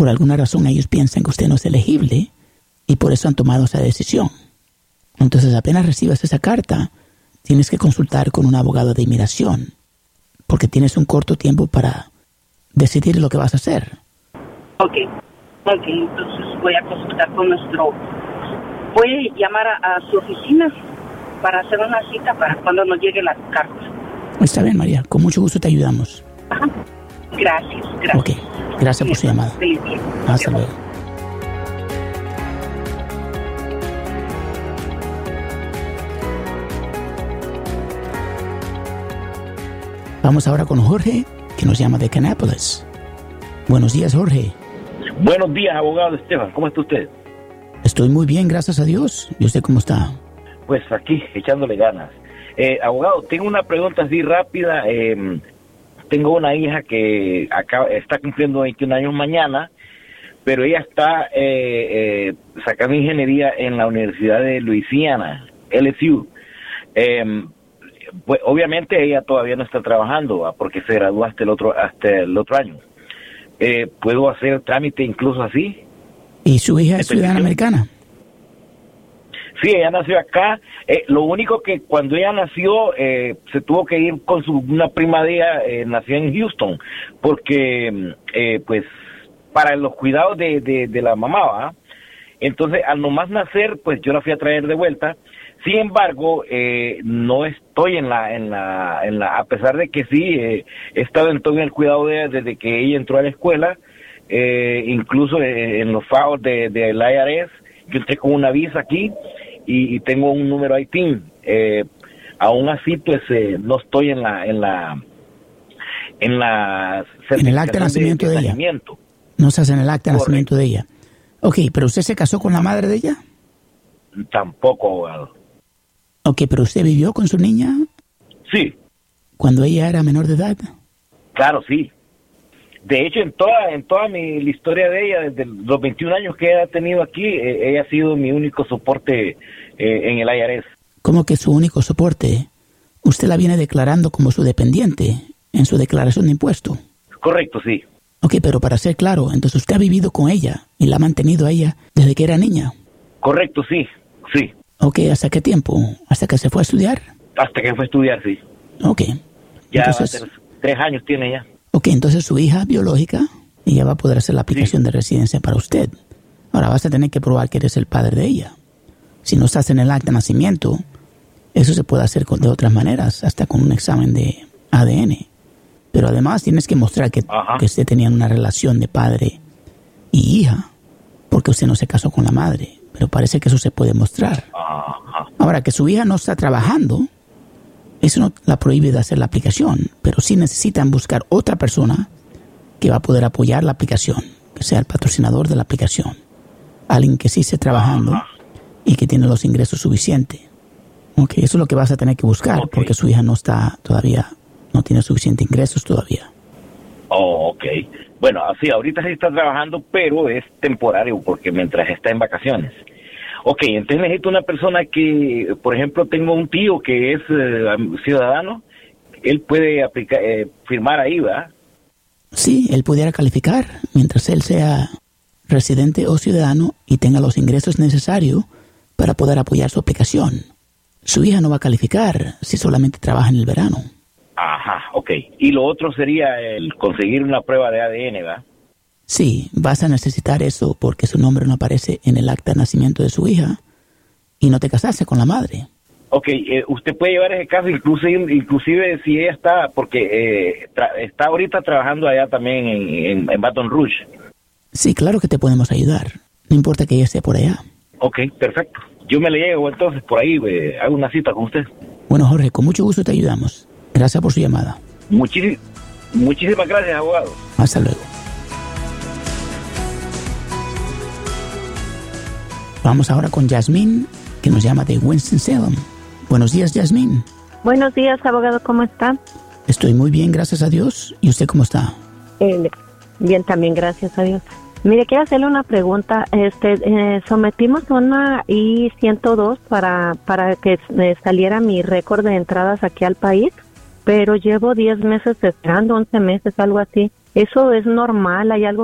Por alguna razón ellos piensan que usted no es elegible y por eso han tomado esa decisión. Entonces apenas recibas esa carta, tienes que consultar con un abogado de inmigración, porque tienes un corto tiempo para decidir lo que vas a hacer. Ok, entonces voy a consultar con voy a llamar a su oficina para hacer una cita para cuando nos llegue la carta. Está bien, María, con mucho gusto te ayudamos. Ajá. Gracias. Ok, gracias por su llamada. Feliz día. Hasta luego. Vamos ahora con Jorge, que nos llama de Canápolis. Buenos días, Jorge. Buenos días, abogado Esteban. ¿Cómo está usted? Estoy muy bien, gracias a Dios. ¿Y usted cómo está? Pues aquí, echándole ganas. Abogado, tengo una pregunta así rápida. Tengo una hija que está cumpliendo 21 años mañana, pero ella está sacando ingeniería en la Universidad de Luisiana, LSU. Pues obviamente ella todavía no está trabajando porque se gradúa hasta el otro año. ¿Puedo hacer trámite incluso así? ¿Y su hija es ciudadana americana? Sí, ella nació acá. Lo único que cuando ella nació se tuvo que ir con una prima de ella, nació en Houston, porque pues para los cuidados de la mamá, ¿va? Entonces al nomás nacer, pues yo la fui a traer de vuelta. Sin embargo, no estoy en la a pesar de que sí he estado en todo el cuidado de ella desde que ella entró a la escuela, incluso en los FAOs del IRS. Yo tengo una visa aquí y tengo un número ITIN. Aún así, pues no estoy en el acta de nacimiento de ella. No estás en el acta de nacimiento de ella. Ok, pero ¿usted se casó con la madre de ella? Tampoco, abogado. Ok, pero ¿usted vivió con su niña? Sí. ¿Cuando ella era menor de edad? Claro, sí. De hecho, en toda la historia de ella, desde los 21 años que ella ha tenido aquí, ella ha sido mi único soporte en el IRS. ¿Cómo que su único soporte? Usted la viene declarando como su dependiente en su declaración de impuesto. Correcto, sí. Ok, pero para ser claro, entonces usted ha vivido con ella y la ha mantenido a ella desde que era niña. Correcto, sí. Ok, ¿hasta qué tiempo? ¿Hasta que se fue a estudiar? Hasta que fue a estudiar, sí. Ok. Ya entonces, 3 años tiene ya. Ok, entonces su hija biológica, ella va a poder hacer la aplicación de residencia para usted. Ahora vas a tener que probar que eres el padre de ella. Si no estás en el acta de nacimiento, eso se puede hacer de otras maneras, hasta con un examen de ADN. Pero además tienes que mostrar que usted tenía una relación de padre y hija, porque usted no se casó con la madre. Pero parece que eso se puede mostrar. Ahora, que su hija no está trabajando, eso no la prohíbe de hacer la aplicación, pero sí necesitan buscar otra persona que va a poder apoyar la aplicación, que sea el patrocinador de la aplicación. Alguien que sí esté trabajando y que tiene los ingresos suficientes. Ok, eso es lo que vas a tener que buscar, porque su hija no está todavía, no tiene suficientes ingresos todavía. Oh, ok. Bueno, así ahorita sí está trabajando, pero es temporario porque mientras está en vacaciones. Ok, entonces necesito una persona que, por ejemplo, tengo un tío que es ciudadano, él puede aplicar, firmar ahí, ¿verdad? Sí, él pudiera calificar mientras él sea residente o ciudadano y tenga los ingresos necesarios para poder apoyar su aplicación. Su hija no va a calificar si solamente trabaja en el verano. Ajá, ok. Y lo otro sería el conseguir una prueba de ADN, ¿verdad? Sí, vas a necesitar eso porque su nombre no aparece en el acta de nacimiento de su hija y no te casaste con la madre. Ok, usted puede llevar ese caso inclusive si ella está, porque está ahorita trabajando allá también en Baton Rouge. Sí, claro que te podemos ayudar. No importa que ella esté por allá. Ok, perfecto. Yo me le llevo entonces por ahí, hago una cita con usted. Bueno, Jorge, con mucho gusto te ayudamos. Gracias por su llamada. Muchísimas gracias, abogado. Hasta luego. Vamos ahora con Yasmín, que nos llama de Winston-Salem. Buenos días, Yasmín. Buenos días, abogado. ¿Cómo está? Estoy muy bien, gracias a Dios. ¿Y usted cómo está? Bien, también, gracias a Dios. Mire, quiero hacerle una pregunta. Sometimos una I-102 para que saliera mi récord de entradas aquí al país, pero llevo 10 meses esperando, 11 meses, algo así. ¿Eso es normal? ¿Hay algo